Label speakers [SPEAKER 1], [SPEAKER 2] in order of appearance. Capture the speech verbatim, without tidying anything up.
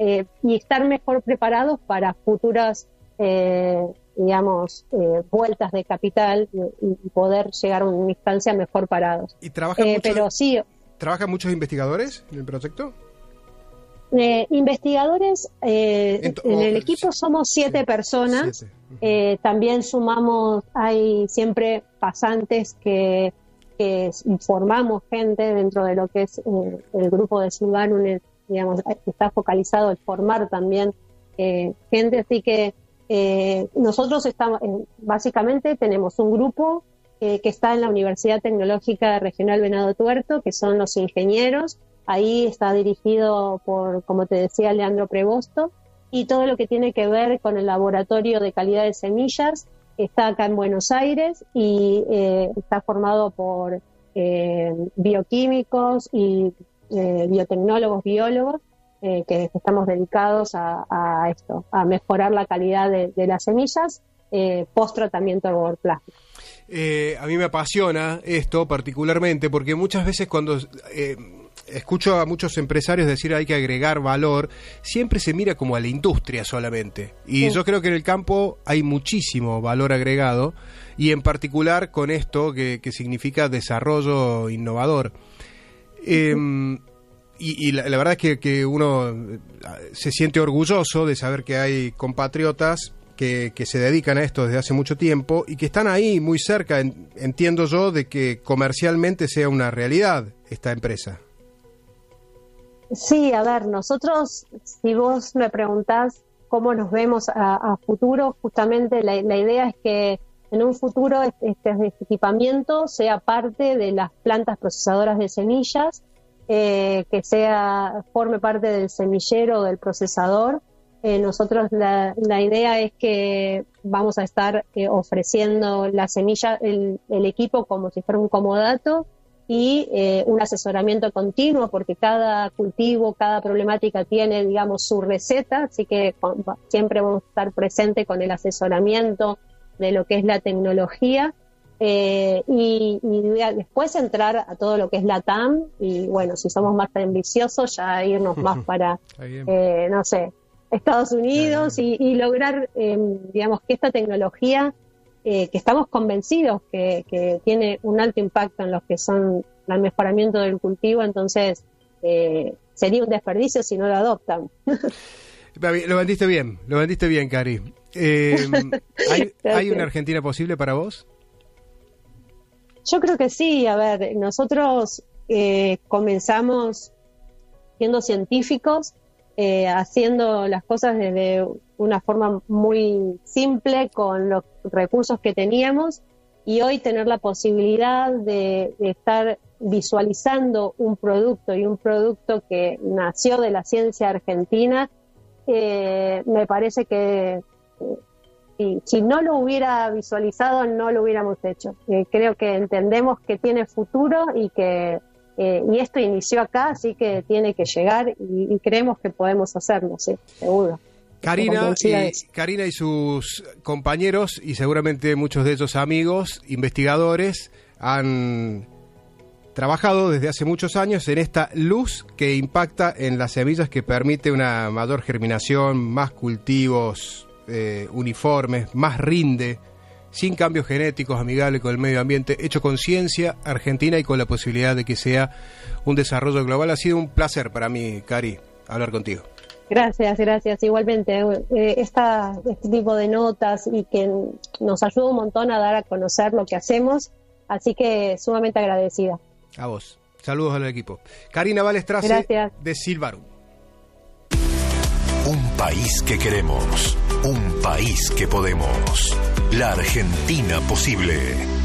[SPEAKER 1] eh, y estar mejor preparados para futuras, eh, digamos, eh, vueltas de capital y, y poder llegar a una instancia mejor parados.
[SPEAKER 2] ¿Y trabajan
[SPEAKER 1] eh,
[SPEAKER 2] muchos,
[SPEAKER 1] pero sí,
[SPEAKER 2] ¿trabajan muchos investigadores en el proyecto?
[SPEAKER 1] Eh, investigadores, eh,
[SPEAKER 2] en, to-
[SPEAKER 1] en el
[SPEAKER 2] oh,
[SPEAKER 1] equipo
[SPEAKER 2] sí,
[SPEAKER 1] somos siete
[SPEAKER 2] sí,
[SPEAKER 1] personas.
[SPEAKER 2] Siete. Uh-huh.
[SPEAKER 1] Eh, también sumamos, hay siempre pasantes que, que formamos gente dentro de lo que es eh, el grupo de Sylvanum, digamos, está focalizado en formar también eh, gente, así que eh, nosotros estamos, eh, básicamente tenemos un grupo eh, que está en la Universidad Tecnológica Regional Venado Tuerto, que son los ingenieros. Ahí está dirigido por, como te decía, Leandro Prevosto, y todo lo que tiene que ver con el laboratorio de calidad de semillas está acá en Buenos Aires y eh, está formado por eh, bioquímicos y eh, biotecnólogos, biólogos, eh, que estamos dedicados a, a esto, a mejorar la calidad de, de las semillas eh, post tratamiento agroorgánico.
[SPEAKER 2] Eh, a mí me apasiona esto particularmente porque muchas veces cuando eh, escucho a muchos empresarios decir hay que agregar valor, siempre se mira como a la industria solamente. Y sí. Yo creo que en el campo hay muchísimo valor agregado y en particular con esto que, que significa desarrollo innovador. Eh, y, y la, la verdad es que, que uno se siente orgulloso de saber que hay compatriotas Que, que se dedican a esto desde hace mucho tiempo y que están ahí muy cerca, en, entiendo yo, de que comercialmente sea una realidad esta empresa.
[SPEAKER 1] Sí, a ver, nosotros, si vos me preguntás cómo nos vemos a, a futuro, justamente la, la idea es que en un futuro este, este equipamiento sea parte de las plantas procesadoras de semillas, eh, que sea forme parte del semillero o del procesador. Eh, nosotros la, la idea es que vamos a estar eh, ofreciendo la semilla, el, el equipo como si fuera un comodato y eh, un asesoramiento continuo, porque cada cultivo, cada problemática tiene, digamos, su receta, así que con, siempre vamos a estar presentes con el asesoramiento de lo que es la tecnología eh, y, y después entrar a todo lo que es la T A M y bueno, si somos más ambiciosos ya irnos más para, eh, no sé, Estados Unidos y, y lograr, eh, digamos, que esta tecnología, eh, que estamos convencidos que, que tiene un alto impacto en lo que son el mejoramiento del cultivo, entonces eh, sería un desperdicio si no lo adoptan.
[SPEAKER 2] Lo vendiste bien, lo vendiste bien, Cari. Eh, ¿hay, ¿Hay una Argentina posible para vos?
[SPEAKER 1] Yo creo que sí. A ver, nosotros eh, comenzamos siendo científicos, Eh, haciendo las cosas desde una forma muy simple con los recursos que teníamos y hoy tener la posibilidad de, de estar visualizando un producto y un producto que nació de la ciencia argentina, eh, me parece que eh, si, si no lo hubiera visualizado no lo hubiéramos hecho. Eh, creo que entendemos que tiene futuro y que Eh, y esto inició acá, así que tiene que llegar y, y creemos que podemos hacerlo, sí, seguro.
[SPEAKER 2] Karina y, Karina y sus compañeros, y seguramente muchos de ellos amigos, investigadores, han trabajado desde hace muchos años en esta luz que impacta en las semillas, que permite una mayor germinación, más cultivos eh, uniformes, más rinde, sin cambios genéticos, amigable con el medio ambiente, hecho con ciencia argentina y con la posibilidad de que sea un desarrollo global. Ha sido un placer para mí, Cari, hablar contigo.
[SPEAKER 1] Gracias, gracias. Igualmente, eh, esta, este tipo de notas y que nos ayuda un montón a dar a conocer lo que hacemos, así que sumamente agradecida.
[SPEAKER 2] A vos. Saludos al equipo. Karina Balestrace, gracias. De Sylvanum.
[SPEAKER 3] Un país que queremos, un país que podemos. La Argentina posible.